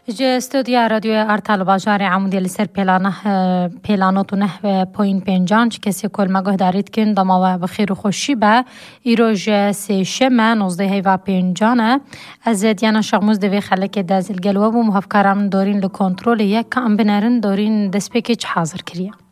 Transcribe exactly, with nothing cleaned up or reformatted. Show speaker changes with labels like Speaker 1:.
Speaker 1: جه استودیا رادیو ارتال بازار عمودی لسر پیلانه پیلانات و نه پوین پنجانج کسی کل مگه دارید کن دما و بخیر و خوشی به ایروج سی شمه نوزده هیوا پنجانه از دیانا شغموز دوی خلک دازل گلوه و محفکرام دارین لکنترول یک کام بنرن دارین دسپیکیچ حاضر کریه.